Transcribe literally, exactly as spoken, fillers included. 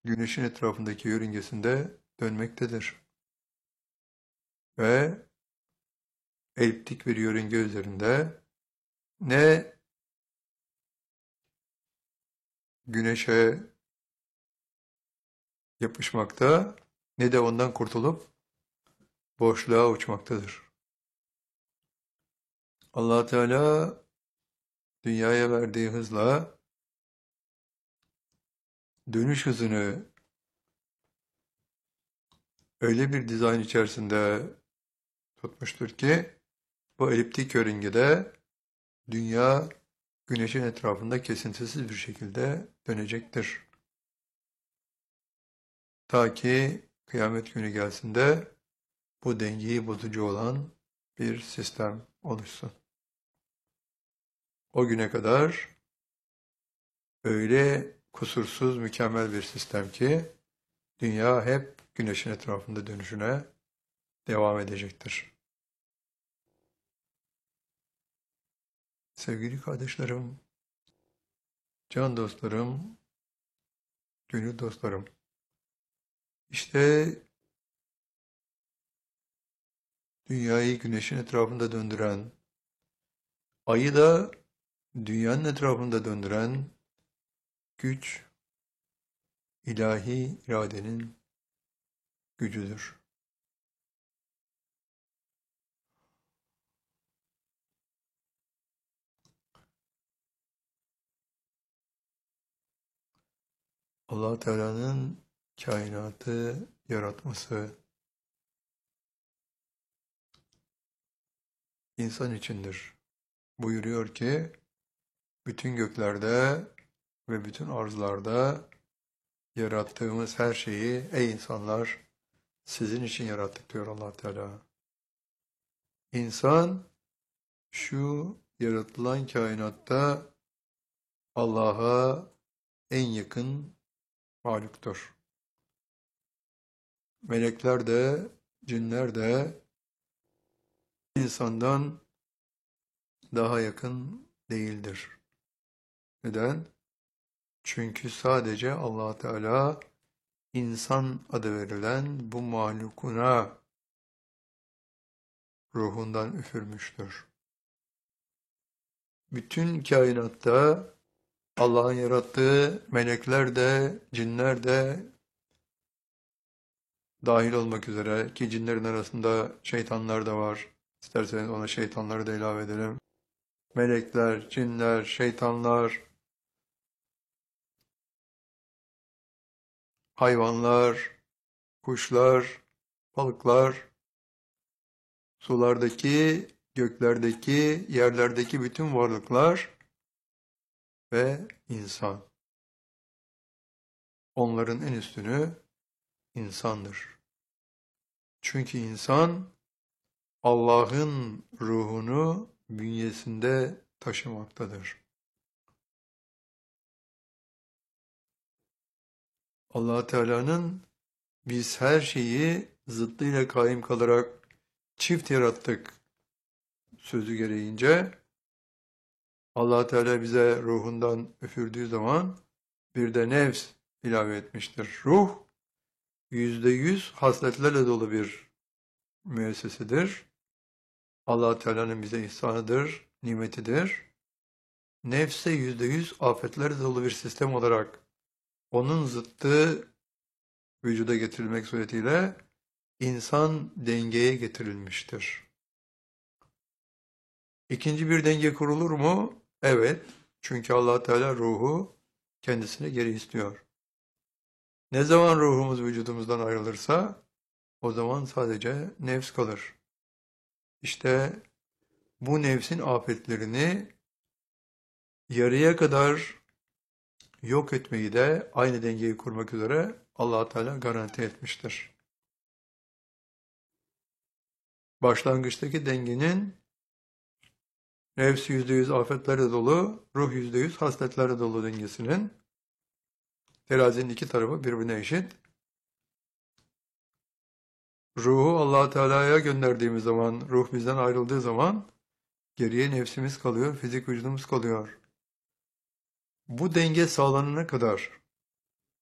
Güneşin etrafındaki yörüngesinde dönmektedir. Ve eliptik bir yörünge üzerinde ne güneşe yapışmakta ne de ondan kurtulup boşluğa uçmaktadır. Allah Teala dünyaya verdiği hızla dönüş hızını öyle bir dizayn içerisinde tutmuştur ki bu eliptik yörüngede dünya güneşin etrafında kesintisiz bir şekilde dönecektir. Ta ki kıyamet günü gelsin de bu dengeyi bozucu olan bir sistem oluşsun. O güne kadar öyle kusursuz, mükemmel bir sistem ki dünya hep güneşin etrafında dönüşüne devam edecektir. Sevgili kardeşlerim, can dostlarım, gönül dostlarım, işte dünyayı güneşin etrafında döndüren, ayı da dünyanın etrafında döndüren güç, ilahi iradenin gücüdür. Allah Teala'nın kainatı yaratması insan içindir. Buyuruyor ki, bütün göklerde ve bütün arzlarda yarattığımız her şeyi, ey insanlar, sizin için yarattık diyor Allah Teala. İnsan, şu yaratılan kainatta Allah'a en yakın mahluktur. Melekler de, cinler de insandan daha yakın değildir. Neden? Çünkü sadece Allah Teala insan adı verilen bu mahlukuna ruhundan üfürmüştür. Bütün kainatta Allah'ın yarattığı melekler de, cinler de dahil olmak üzere ki cinlerin arasında şeytanlar da var. İsterseniz ona şeytanları da ilave edelim. Melekler, cinler, şeytanlar, hayvanlar, kuşlar, balıklar, sulardaki, göklerdeki, yerlerdeki bütün varlıklar ve insan. Onların en üstünü insandır. Çünkü insan Allah'ın ruhunu bünyesinde taşımaktadır. Allah Teala'nın biz her şeyi zıddıyla kaim kalarak çift yarattık sözü gereğince Allah Teala bize ruhundan üfürdüğü zaman bir de nefs ilave etmiştir. Ruh yüzde yüz hasletlerle dolu bir müessesidir. Allah Teala'nın bize ihsanıdır, nimetidir. Nefse yüzde yüz afetlerle dolu bir sistem olarak onun zıttı vücuda getirilmek suretiyle insan dengeye getirilmiştir. İkinci bir denge kurulur mu? Evet. Çünkü Allah Teala ruhu kendisine geri istiyor. Ne zaman ruhumuz vücudumuzdan ayrılırsa o zaman sadece nefs kalır. İşte bu nefsin afetlerini yarıya kadar yok etmeyi de aynı dengeyi kurmak üzere Allah Teala garanti etmiştir. Başlangıçtaki dengenin nefs yüzde yüz afetlerle dolu, ruh yüzde yüz hasletlerle dolu dengesinin terazinin iki tarafı birbirine eşit. Ruhu Allah Teala'ya gönderdiğimiz zaman, ruh bizden ayrıldığı zaman geriye nefsimiz kalıyor, fizik vücudumuz kalıyor. Bu denge sağlanana kadar